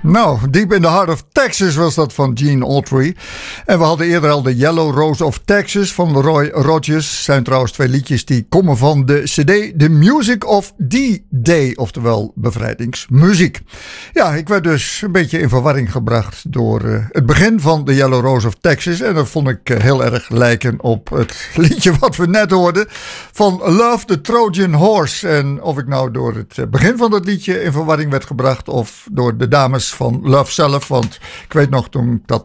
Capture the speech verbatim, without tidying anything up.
Nou, Deep in the Heart of Texas was dat van Gene Autry. En we hadden eerder al de Yellow Rose of Texas van Roy Rogers. Zijn trouwens twee liedjes die komen van de cd The Music of D-Day, oftewel bevrijdingsmuziek. Ja, ik werd dus een beetje in verwarring gebracht door uh, het begin van de Yellow Rose of Texas. En dat vond ik uh, heel erg lijken op het liedje wat we net hoorden van Love the Trojan Horse. En of ik nou door het begin van dat liedje in verwarring werd gebracht of door de dames van Love zelf, want ik weet nog toen ik dat